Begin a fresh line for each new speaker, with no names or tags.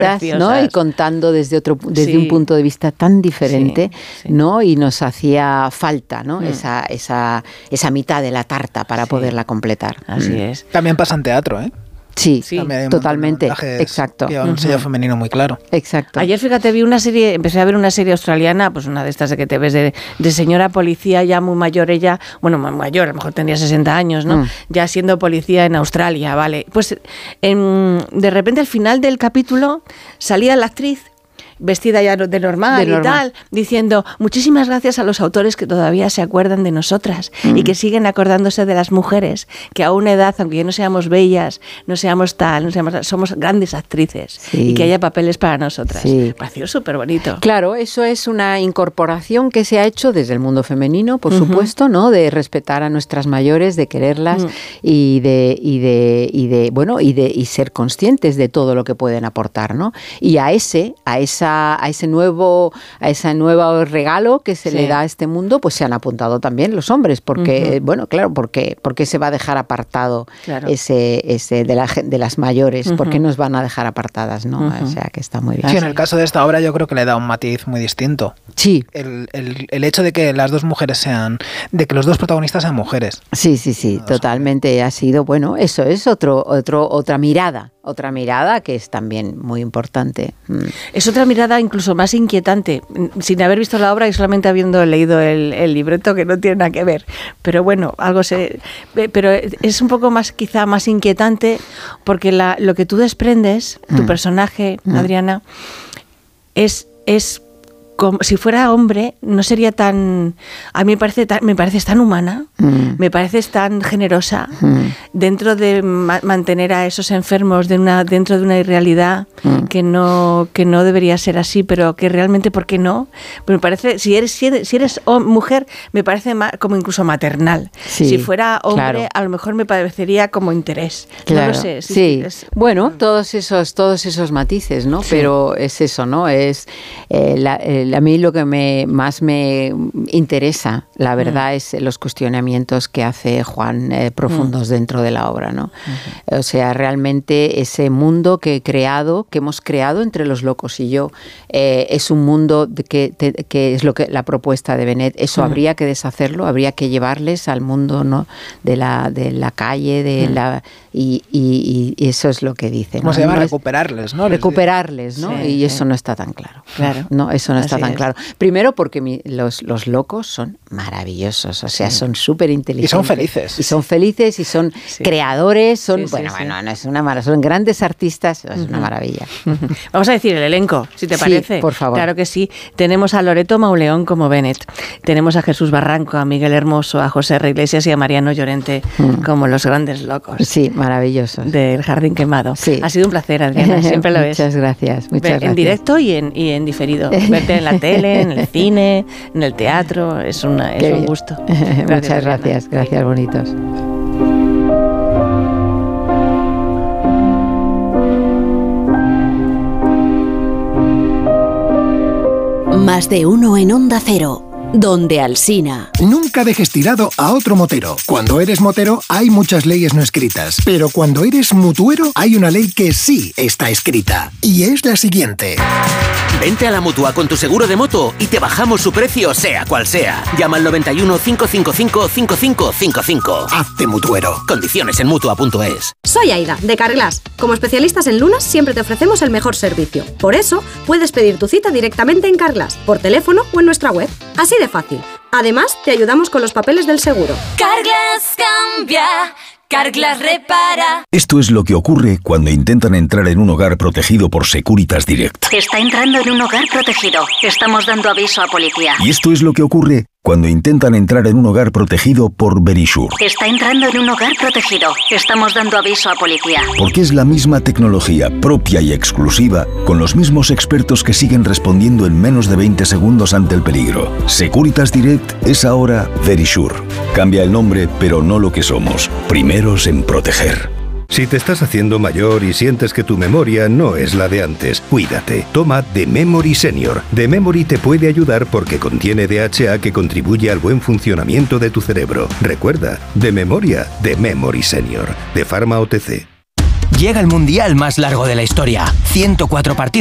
¿no? Y contando desde un punto de vista tan diferente, ¿no? Y nos hacía falta, ¿no? Esa mitad de la tarta para poderla completar.
Así es.
También pasa en teatro, ¿eh?
Sí, totalmente, exacto.
Que un sello femenino muy claro.
Exacto.
Ayer, fíjate, empecé a ver una serie australiana, pues una de estas de que te ves de señora policía ya muy mayor ella, bueno, muy mayor, a lo mejor tendría 60 años, ¿no? Ya siendo policía en Australia, ¿vale? Pues de repente al final del capítulo salía la actriz vestida ya de normal y tal, diciendo muchísimas gracias a los autores que todavía se acuerdan de nosotras y que siguen acordándose de las mujeres, que a una edad, aunque ya no seamos bellas, no seamos tal, somos grandes actrices y que haya papeles para nosotras. Me pareció súper bonito.
Claro, eso es una incorporación que se ha hecho desde el mundo femenino, por supuesto, ¿no? De respetar a nuestras mayores, de quererlas y ser conscientes de todo lo que pueden aportar, ¿no? Y a ese nuevo regalo que se le da a este mundo, pues se han apuntado también los hombres, porque porque se va a dejar apartado ese de las mayores, porque nos van a dejar apartadas, ¿no? O sea, que está muy bien.
Sí, en el caso de esta obra yo creo que le da un matiz muy distinto.
Sí.
El hecho de que las dos mujeres de que los dos protagonistas sean mujeres.
Sí, totalmente. Ha sido, bueno, eso es otra mirada que es también muy importante.
Es otra mirada incluso más inquietante, sin haber visto la obra y solamente habiendo leído el libreto, que no tiene nada que ver. Pero bueno, pero es un poco más, quizá más inquietante, porque lo que tú desprendes, tu personaje, Adriana, es como si fuera hombre, no sería tan... A mí me pareces tan humana, me pareces tan generosa, dentro de mantener a esos enfermos dentro de una irrealidad que no debería ser así, pero que realmente, ¿por qué no? Me parece, si eres mujer, me parece como incluso maternal. Sí, si fuera hombre, a lo mejor me parecería como interés.
Claro,
no lo sé.
Sí. Bueno, todos esos matices, ¿no? Sí. Pero es eso, ¿no? Es a mí lo que más me interesa, la verdad, es los cuestionamientos que hace Juan profundos dentro de la obra, ¿no? O sea, realmente ese mundo que hemos creado entre los locos y yo, es un mundo que es la propuesta de Benet. Eso habría que deshacerlo, habría que llevarles al mundo, ¿no? de la calle, y eso es lo que dice, ¿no?
¿Cómo se llama? Recuperarles, ¿no?
Recuperarles, ¿no? Sí, y eso no está tan claro.
Claro.
No, eso no está tan claro. Primero porque los locos son maravillosos, o sea, son súper inteligentes.
Y son felices.
Y son creadores, son son grandes artistas, es una maravilla.
Vamos a decir el elenco, si te parece.
Por favor.
Claro que sí. Tenemos a Loreto Mauleón como Benet. Tenemos a Jesús Barranco, a Miguel Hermoso, a José R. Iglesias y a Mariano Llorente como los grandes locos.
Sí, maravillosos.
Del Jardín Quemado.
Sí.
Ha sido un placer, Adriana, siempre lo es.
Muchas gracias.
En directo y en diferido. Verte en la tele, en el cine, en el teatro, es un gusto.
Muchas gracias, gracias, bonitos.
Más de uno en Onda Cero. Donde Alsina.
Nunca dejes tirado a otro motero. Cuando eres motero hay muchas leyes no escritas, pero cuando eres mutuero hay una ley que sí está escrita, y es la siguiente.
Vente a la Mutua con tu seguro de moto y te bajamos su precio sea cual sea. Llama al 91 555 5555.
Hazte mutuero.
Condiciones en Mutua.es.
Soy Aida, de Carglass. Como especialistas en lunas siempre te ofrecemos el mejor servicio. Por eso puedes pedir tu cita directamente en Carglass, por teléfono o en nuestra web. Así de fácil. Además, te ayudamos con los papeles del seguro.
Carglass cambia, Carglass repara.
Esto es lo que ocurre cuando intentan entrar en un hogar protegido por Securitas Direct.
Está entrando en un hogar protegido. Estamos dando aviso a policía.
Y esto es lo que ocurre cuando intentan entrar en un hogar protegido por Verisure.
Está entrando en un hogar protegido. Estamos dando aviso a policía.
Porque es la misma tecnología propia y exclusiva, con los mismos expertos que siguen respondiendo en menos de 20 segundos ante el peligro. Securitas Direct es ahora Verisure. Cambia el nombre, pero no lo que somos. Primeros en proteger.
Si te estás haciendo mayor y sientes que tu memoria no es la de antes, cuídate. Toma The Memory Senior. The Memory te puede ayudar porque contiene DHA que contribuye al buen funcionamiento de tu cerebro. Recuerda, de memoria, The Memory Senior, de Pharma OTC.
Llega el mundial más largo de la historia. 104 partidos